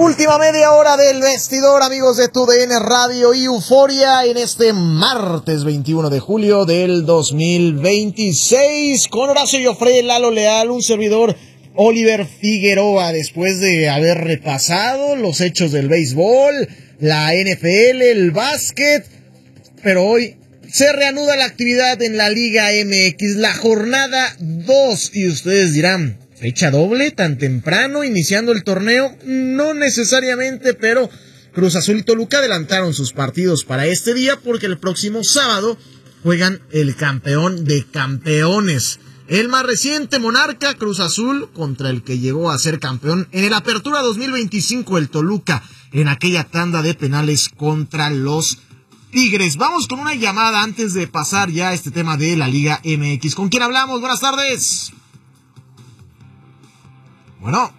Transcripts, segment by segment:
Última media hora del vestidor, amigos de TUDN Radio y Euforia, en este martes 21 de julio del 2026, con Horacio Joffre, Lalo Leal, un servidor, Oliver Figueroa, después de haber repasado los hechos del béisbol, la NFL, el básquet, pero hoy se reanuda la actividad en la Liga MX, la jornada 2, y ustedes dirán, ¿fecha doble tan temprano iniciando el torneo? No necesariamente, pero Cruz Azul y Toluca adelantaron sus partidos para este día porque el próximo sábado juegan el campeón de campeones. El más reciente monarca, Cruz Azul, contra el que llegó a ser campeón en el Apertura 2025, el Toluca, en aquella tanda de penales contra los Tigres. Vamos con una llamada antes de pasar ya a este tema de la Liga MX. ¿Con quién hablamos? Buenas tardes. Bueno.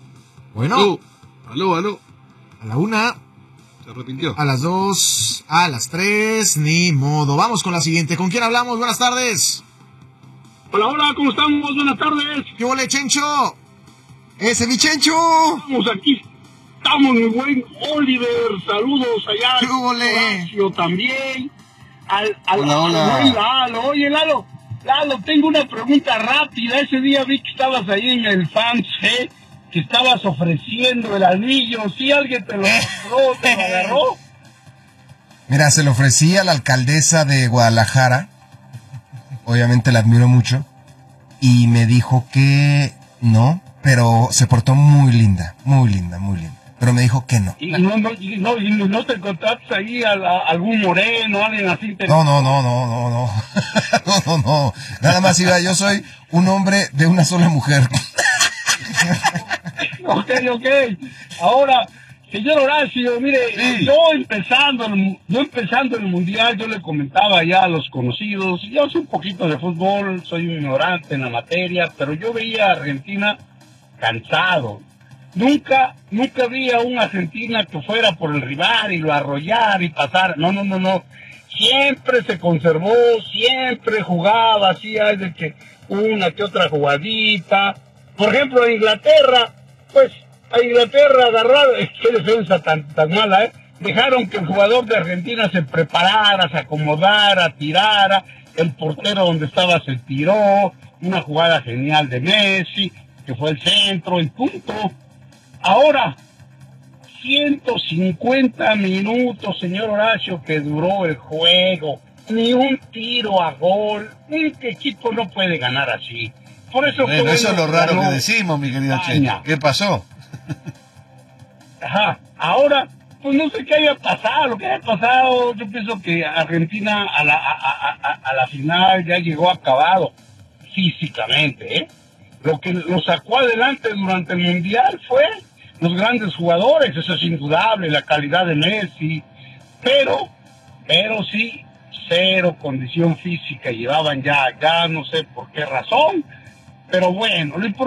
Aló. A la 1. Se arrepintió. A las 2. A las 3. Ni modo. Vamos con la siguiente. ¿Con quién hablamos? Buenas tardes. Hola, ¿cómo estamos? Buenas tardes. ¿Qué ole, Chencho? ¡Ese mi Chencho! Estamos aquí. Estamos, mi buen Oliver. Saludos allá. ¿Qué ole? Horacio también. Hola. Lalo. Oye, Lalo, tengo una pregunta rápida. Ese día vi que estabas ahí en el Fans G, que estabas ofreciendo el anillo. ¿Sí alguien te lo agarró? Mira, se lo ofrecí a la alcaldesa de Guadalajara. Obviamente la admiro mucho. Y me dijo que no, pero se portó muy linda. Pero me dijo que no. ¿Y no te encontraste ahí a algún moreno, alguien así? No. No. Nada más iba, yo soy un hombre de una sola mujer. Ok. Ahora, señor Horacio, mire, sí. yo empezando el mundial, yo le comentaba ya a los conocidos, yo sé un poquito de fútbol, soy un ignorante en la materia, pero yo veía a Argentina cansado. Nunca vi a una Argentina que fuera por el rival y lo arrollar y pasar. No. Siempre se conservó, siempre jugaba, así hay de que una que otra jugadita. Por ejemplo, a Inglaterra agarraron, qué defensa tan mala, dejaron que el jugador de Argentina se preparara, se acomodara, tirara, el portero donde estaba se tiró, una jugada genial de Messi, que fue el centro, el punto. Ahora, 150 minutos, señor Horacio, que duró el juego, ni un tiro a gol, un equipo no puede ganar así. Por eso bueno, eso es lo raro que decimos, mi querido Chencho. ¿Qué pasó? Ajá, ahora, pues no sé qué haya pasado. Lo que haya pasado, yo pienso que Argentina a la final ya llegó acabado físicamente, Lo que lo sacó adelante durante el Mundial fue los grandes jugadores, eso es indudable, la calidad de Messi, pero sí, cero condición física llevaban ya no sé por qué razón, pero bueno, lo importante